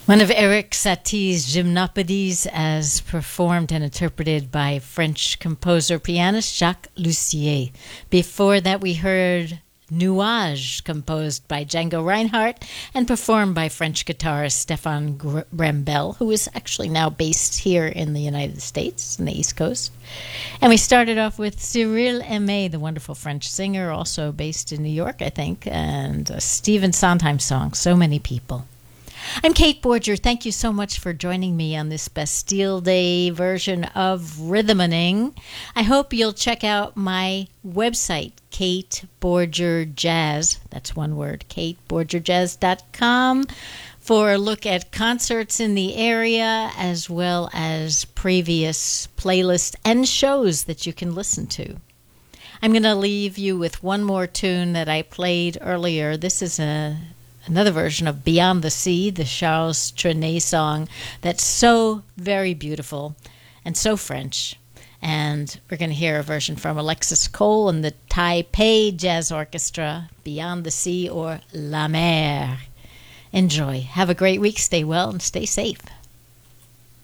One of Eric Satie's Gymnopédies, as performed and interpreted by French composer pianist Jacques Lussier. Before that, we heard Nuages, composed by Django Reinhardt and performed by French guitarist Stéphane Brambell, who is actually now based here in the United States, on the East Coast. And we started off with Cyril Aimé, the wonderful French singer, also based in New York, I think, and a Stephen Sondheim song, So Many People. I'm Kate Borger. Thank you so much for joining me on this Bastille Day version of Rhythmaning. I hope you'll check out my website, Kate Borger Jazz. That's one word, kateborgerjazz.com, for a look at concerts in the area as well as previous playlists and shows that you can listen to. I'm going to leave you with one more tune that I played earlier. This is another version of Beyond the Sea, the Charles Trenet song that's so very beautiful and so French. And we're going to hear a version from Alexis Cole and the Taipei Jazz Orchestra, Beyond the Sea or La Mer. Enjoy. Have a great week. Stay well and stay safe.